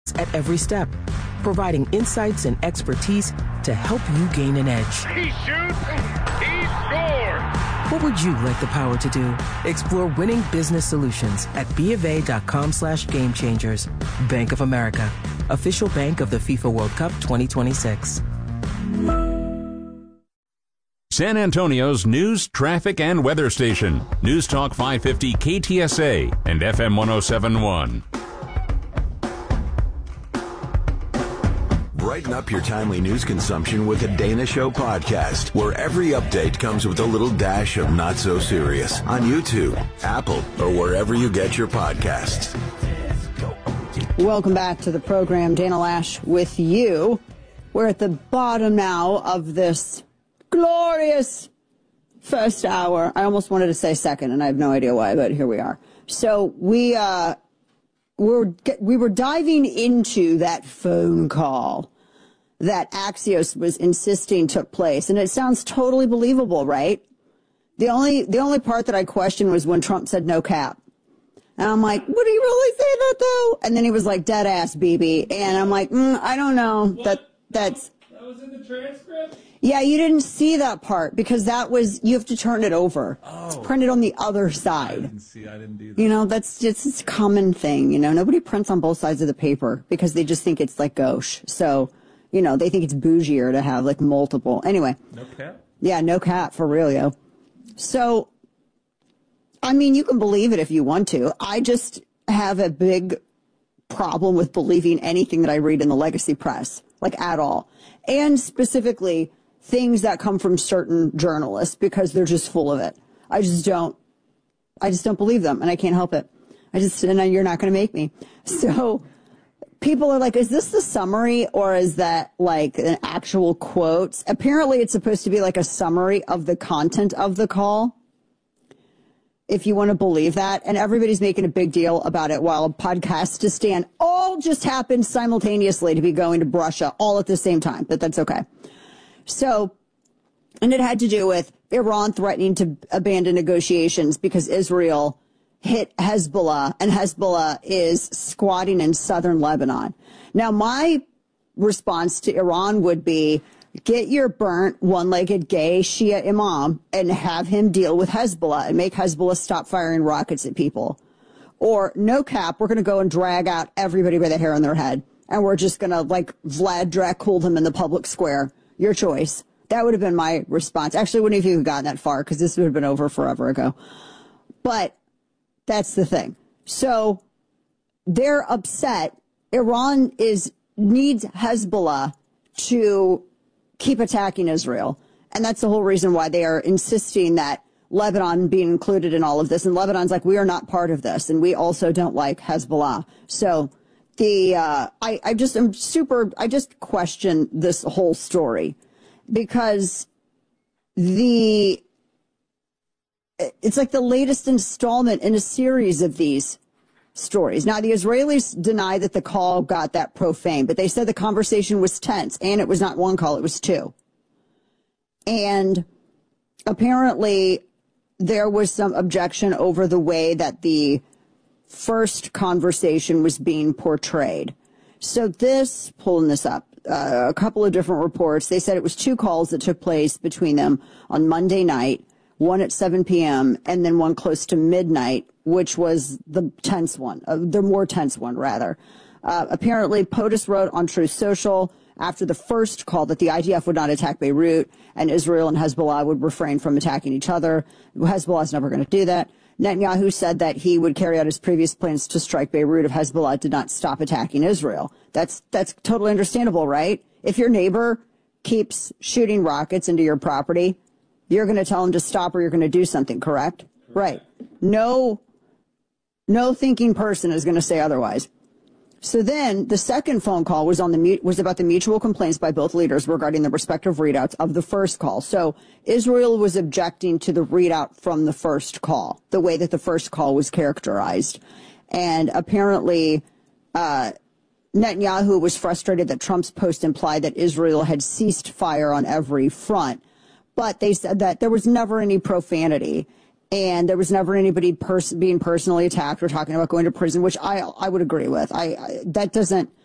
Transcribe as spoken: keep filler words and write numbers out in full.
at every step, providing insights and expertise to help you gain an edge. He shoots, he scores! What would you like the power to do? Explore winning business solutions at BofA.com slash game changers. Bank of America, official bank of the FIFA World Cup twenty twenty-six. San Antonio's news, traffic, and weather station. News Talk five fifty K T S A and F M one oh seven point one. Brighten up your timely news consumption with a Dana Show podcast, where every update comes with a little dash of not so serious on YouTube, Apple, or wherever you get your podcasts. Welcome back to the program. Dana Lash with you. We're at the bottom now of this glorious first hour. I almost wanted to say second, and I have no idea why, but here we are. So we uh, we're, we were diving into that phone call that Axios was insisting took place, and it sounds totally believable, right? The only the only part that I questioned was when Trump said no cap. And I'm like, would he really say that, though? And then he was like, dead ass, B B. And I'm like, mm, I don't know. What? That that's That was in the transcript? Yeah, you didn't see that part because that was, you have to turn it over. Oh. It's printed on the other side. I didn't see, I didn't do that. You know, that's just a common thing. You know, nobody prints on both sides of the paper because they just think it's like gauche. So, you know, they think it's bougier to have like multiple. Anyway. No cap? Yeah, no cap for real, yo. So, I mean, you can believe it if you want to. I just have a big problem with believing anything that I read in the legacy press, like at all. And specifically things that come from certain journalists because they're just full of it. I just don't, I just don't believe them and I can't help it. I just, and you're not going to make me. So people are like, is this the summary or is that like an actual quote? Apparently it's supposed to be like a summary of the content of the call, if you want to believe that. And everybody's making a big deal about it while podcasts to stand all just happened simultaneously to be going to Russia all at the same time, but that's okay. So, and it had to do with Iran threatening to abandon negotiations because Israel hit Hezbollah, and Hezbollah is squatting in southern Lebanon. Now, my response to Iran would be, get your burnt, one-legged gay Shia imam and have him deal with Hezbollah and make Hezbollah stop firing rockets at people. Or, no cap, we're going to go and drag out everybody by the hair on their head, and we're just going to, like, Vlad Dracul them in the public square. Your choice. That would have been my response. Actually, I wouldn't have even gotten that far because this would have been over forever ago. But that's the thing. So they're upset. Iran is needs Hezbollah to keep attacking Israel. And that's the whole reason why they are insisting that Lebanon being included in all of this. And Lebanon's like, we are not part of this. And we also don't like Hezbollah. So the uh, I, I just am super I just question this whole story because the it's like the latest installment in a series of these stories. Now, the Israelis deny that the call got that profane, but they said the conversation was tense, and it was not one call, it was two. And apparently there was some objection over the way that the first conversation was being portrayed. So this, pulling this up, uh, a couple of different reports, they said it was two calls that took place between them on Monday night, one at seven p.m. and then one close to midnight, which was the tense one, uh, the more tense one, rather. Uh, apparently, POTUS wrote on Truth Social after the first call that the I D F would not attack Beirut and Israel and Hezbollah would refrain from attacking each other. Hezbollah is never going to do that. Netanyahu said that he would carry out his previous plans to strike Beirut if Hezbollah did not stop attacking Israel. That's that's totally understandable, right? If your neighbor keeps shooting rockets into your property, you're going to tell him to stop or you're going to do something, correct? Right. No, no thinking person is going to say otherwise. So then the second phone call was on the was about the mutual complaints by both leaders regarding the respective readouts of the first call. So Israel was objecting to the readout from the first call, the way that the first call was characterized. And apparently uh, Netanyahu was frustrated that Trump's post implied that Israel had ceased fire on every front. But they said that there was never any profanity and there was never anybody pers- being personally attacked or talking about going to prison, which I I would agree with. I, I that doesn't